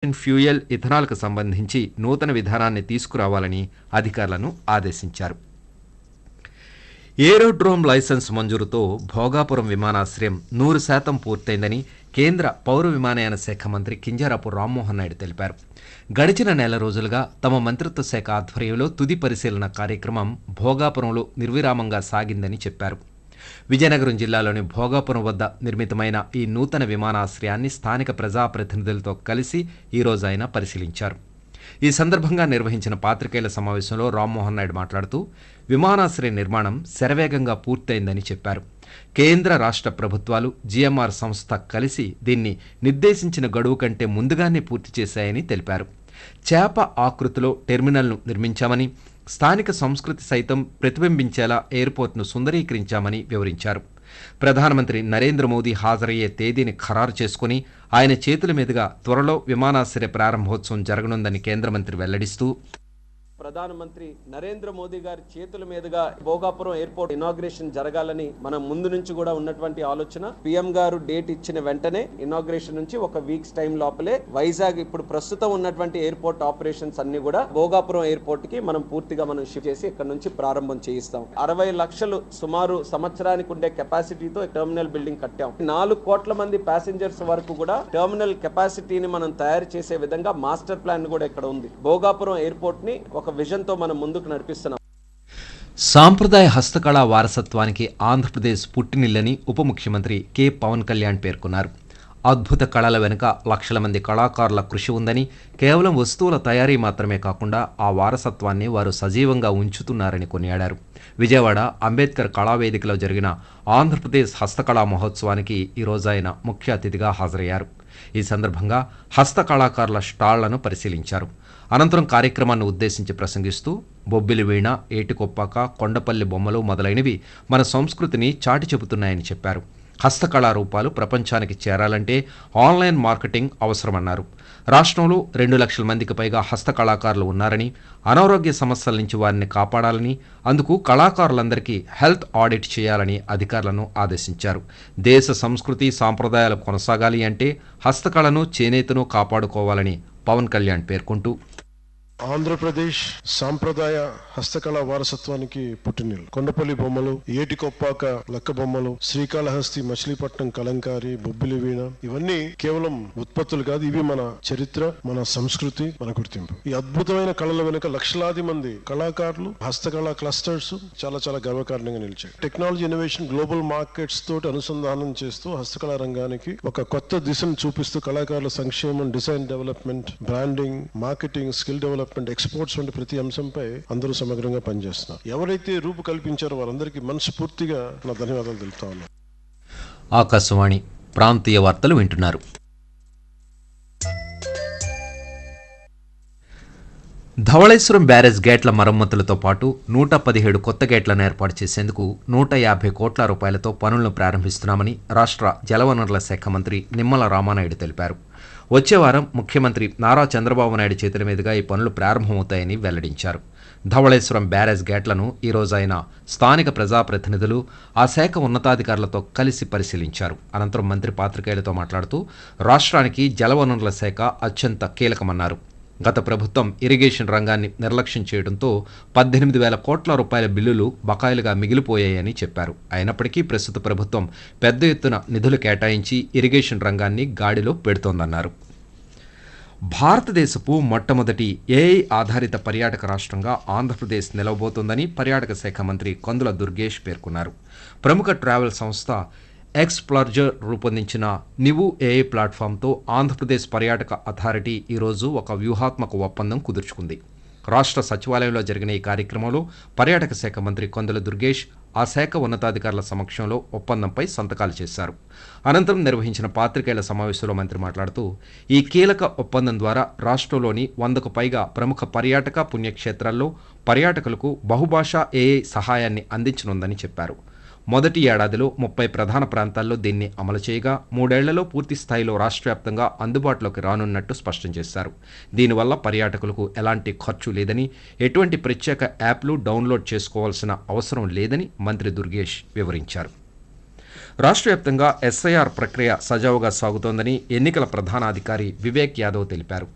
Aviation fuel, ఇథనాల్కు సంబంధించి నూతన విధానాన్ని తీసుకురావాలని అధికారులను ఆదేశించారు. ఏరోడ్రోమ్ లైసెన్స్ మంజూరుతో భోగాపురం విమానాశ్రయం 100% పూర్తయిందని కేంద్ర పౌర విమానయాన శాఖ మంత్రి కింజరాపు రామ్మోహన్ నాయుడు తెలిపారు. గడిచిన నెల రోజులుగా తమ మంత్రిత్వ శాఖ ఆధ్వర్యంలో తుది పరిశీలన కార్యక్రమం భోగాపురంలో నిర్విరామంగా సాగిందని చెప్పారు. విజయనగరం జిల్లాలోని భోగాపురం వద్ద నిర్మితమైన ఈ నూతన విమానాశ్రయాన్ని స్థానిక ప్రజాప్రతినిధులతో కలిసి ఈరోజు ఆయన పరిశీలించారు. ఈ సందర్భంగా నిర్వహించిన పాత్రికేయుల సమావేశంలో రామ్మోహన్ నాయుడు మాట్లాడుతూ విమానాశ్రయ నిర్మాణం శరవేగంగా పూర్తయిందని చెప్పారు. కేంద్ర రాష్ట్ర ప్రభుత్వాలు, జీఎంఆర్ సంస్థ కలిసి దీన్ని నిర్దేశించిన గడువు కంటే ముందుగానే పూర్తి చేశాయని తెలిపారు. చేప ఆకృతిలో టెర్మినల్ను నిర్మించామని, స్థానిక సంస్కృతి సైతం ప్రతిబింబించేలా ఎయిర్పోర్ట్ను సుందరీకరించామని వివరించారు. ప్రధానమంత్రి నరేంద్ర మోదీ హాజరయ్యే తేదీని ఖరారు చేసుకుని ఆయన చేతుల మీదుగా త్వరలో విమానాశ్రయ ప్రారంభోత్సవం జరగనుందని కేంద్ర మంత్రి వెల్లడిస్తూ, ప్రధానమంత్రి నరేంద్ర మోదీ గారి చేతుల మీదుగా భోగాపురం ఎయిర్పోర్ట్ ఇనాగ్రేషన్ జరగాలని మనం ముందు నుంచి కూడా ఉన్నటువంటి ఆలోచన. పీఎం గారు డేట్ ఇచ్చిన వెంటనే ఇనాగ్రేషన్ నుంచి ఒక వీక్స్ టైం లోపలే వైజాగ్ ఇప్పుడు ప్రస్తుతం ఉన్నటువంటి ఎయిర్పోర్ట్ ఆపరేషన్స్ అన్ని కూడా భోగాపురం ఎయిర్పోర్ట్ కి మనం పూర్తిగా షిఫ్ట్ చేసి ఇక్కడ నుంచి ప్రారంభం చేయిస్తాం. 60 లక్షలు సుమారు సంవత్సరానికి ఉండే కెపాసిటీతో టెర్మినల్ బిల్డింగ్ కట్టాం. 4 కోట్ల మంది ప్యాసింజర్స్ వరకు కూడా టెర్మినల్ కెపాసిటీని మనం తయారు చేసే విధంగా మాస్టర్ ప్లాన్ కూడా ఇక్కడ ఉంది. భోగాపురం ఎయిర్పోర్ట్ ని ఒక విజన్తో మనం ముందుకు నడిపిస్తున్నాం. సాంప్రదాయ హస్తకళా వారసత్వానికి ఆంధ్రప్రదేశ్ పుట్టినిల్లని ఉప ముఖ్యమంత్రి కె పవన్ కళ్యాణ్ పేర్కొన్నారు. అద్భుత కళల వెనుక లక్షల మంది కళాకారుల కృషి ఉందని, కేవలం వస్తువుల తయారీ మాత్రమే కాకుండా ఆ వారసత్వాన్ని వారు సజీవంగా ఉంచుతున్నారని కొనియాడారు. విజయవాడ అంబేద్కర్ కళావేదికలో జరిగిన ఆంధ్రప్రదేశ్ హస్తకళా మహోత్సవానికి ఈరోజు ఆయన ముఖ్య అతిథిగా హాజరయ్యారు. ఈ సందర్భంగా హస్తకళాకారుల స్టాళ్లను పరిశీలించారు. అనంతరం కార్యక్రమాన్ని ఉద్దేశించి ప్రసంగిస్తూ బొబ్బిలి వీణ, ఏటికొప్పాక, కొండపల్లి బొమ్మలు మొదలైనవి మన సంస్కృతిని చాటి చెబుతున్నాయని చెప్పారు. హస్తకళా రూపాలు ప్రపంచానికి చేరాలంటే ఆన్లైన్ మార్కెటింగ్ అవసరమన్నారు. రాష్ట్రంలో 2 లక్షల మందికి పైగా హస్తకళాకారులు ఉన్నారని, అనారోగ్య సమస్యల నుంచి వారిని కాపాడాలని, అందుకు కళాకారులందరికీ హెల్త్ ఆడిట్ చేయాలని అధికారులను ఆదేశించారు. దేశ సంస్కృతి సాంప్రదాయాలు కొనసాగాలి అంటే హస్తకళను, చేనేతను కాపాడుకోవాలని పవన్ కళ్యాణ్ పేర్కొంటూ, ఆంధ్రప్రదేశ్ సాంప్రదాయ హస్తకళ వారసత్వానికి పుట్టినిల్లు. కొండపల్లి బొమ్మలు, ఏటికొప్పాక లక్క బొమ్మలు, శ్రీకాళహస్తి, మచిలీపట్నం కలంకారి, బొబ్బిలి వీణ ఇవన్నీ కేవలం ఉత్పత్తులు కాదు, ఇవి మన చరిత్ర, మన సంస్కృతి, మన గుర్తింపు. ఈ అద్భుతమైన కళల వెనుక లక్షలాది మంది కళాకారులు, హస్తకళా క్లస్టర్స్ చాలా చాలా గర్వకారణంగా నిలిచాయి. టెక్నాలజీ ఇన్నోవేషన్ గ్లోబల్ మార్కెట్స్ తోటి అనుసంధానం చేస్తూ హస్తకళా రంగానికి ఒక కొత్త దిశను చూపిస్తూ కళాకారుల సంక్షేమం, design development, branding, marketing, skill development, exports వంటి ప్రతి అంశంపై అందరూ సమగ్రంగా పనిచేస్తున్నారు. ఎవరైతే రూపు కల్పించారో వారందరికీ మనస్ఫూర్తిగా నా ధన్యవాదాలు తెలుపుతా ఉన్నాను. ఆకాశవాణి ప్రాంతీయ వార్తలు వింటున్నారు. ధవళేశ్వరం బ్యారేజ్ గేట్ల మరమ్మతులతో పాటు 117 కొత్త గేట్లను ఏర్పాటు చేసేందుకు 150 కోట్ల రూపాయలతో పనులను ప్రారంభిస్తున్నామని రాష్ట్ర జలవనరుల శాఖ మంత్రి నిమ్మల రామానాయుడు తెలిపారు. వచ్చే వారం ముఖ్యమంత్రి నారా చంద్రబాబు నాయుడు చేతుల మీదుగా ఈ పనులు ప్రారంభమవుతాయని వెల్లడించారు. ధవళేశ్వరం బ్యారేజ్ గేట్లను ఈరోజు ఆయన స్థానిక ప్రజాప్రతినిధులు, ఆ శాఖ ఉన్నతాధికారులతో కలిసి పరిశీలించారు. అనంతరం మంత్రి పాత్రికేయులతో మాట్లాడుతూ రాష్ట్రానికి జలవనరుల శాఖ అత్యంత కీలకమన్నారు. గత ప్రభుత్వం ఇరిగేషన్ రంగాన్ని నిర్లక్ష్యం చేయడంతో 18,000 కోట్ల రూపాయల బిల్లులు బకాయిలుగా మిగిలిపోయాయని చెప్పారు. అయినప్పటికీ ప్రస్తుత ప్రభుత్వం పెద్ద ఎత్తున నిధులు కేటాయించి ఇరిగేషన్ రంగాన్ని గాడిలో పెడుతోందన్నారు. భారతదేశపు మొట్టమొదటి ఏఐ ఆధారిత పర్యాటక రాష్ట్రంగా ఆంధ్రప్రదేశ్ నిలవబోతోందని పర్యాటక శాఖ మంత్రి కందుల దుర్గేష్ పేర్కొన్నారు. ప్రముఖ ట్రావెల్ సంస్థ ఎక్స్ప్లర్జర్ రూపొందించిన నివు ఏఐ ప్లాట్ఫామ్తో ఆంధ్రప్రదేశ్ పర్యాటక అథారిటీ ఈరోజు ఒక వ్యూహాత్మక ఒప్పందం కుదుర్చుకుంది. రాష్ట్ర సచివాలయంలో జరిగిన ఈ కార్యక్రమంలో పర్యాటక శాఖ మంత్రి కందుల దుర్గేష్, ఆ శాఖ ఉన్నతాధికారుల సమక్షంలో ఒప్పందంపై సంతకాలు చేశారు. అనంతరం నిర్వహించిన పాత్రికేయుల సమావేశంలో మంత్రి మాట్లాడుతూ, ఈ కీలక ఒప్పందం ద్వారా రాష్ట్రంలోని 100కు పైగా ప్రముఖ పర్యాటక పుణ్యక్షేత్రాల్లో పర్యాటకులకు బహుభాషా ఏఐ సహాయాన్ని అందించనుందని చెప్పారు. మొదటి ఏడాదిలో 30 ప్రధాన ప్రాంతాల్లో దీన్ని అమలు చేయగా 3 ఏళ్లలో పూర్తి స్థాయిలో రాష్ట్రవ్యాప్తంగా అందుబాటులోకి రానున్నట్టు స్పష్టం చేశారు. దీనివల్ల పర్యాటకులకు ఎలాంటి ఖర్చు లేదని, ఎటువంటి ప్రత్యేక యాప్లు డౌన్లోడ్ చేసుకోవాల్సిన అవసరం లేదని మంత్రి దుర్గేష్ వివరించారు. రాష్ట్రవ్యాప్తంగా ఎస్ఐఆర్ ప్రక్రియ సజావుగా సాగుతోందని ఎన్నికల ప్రధానాధికారి వివేక్ యాదవ్ తెలిపారు.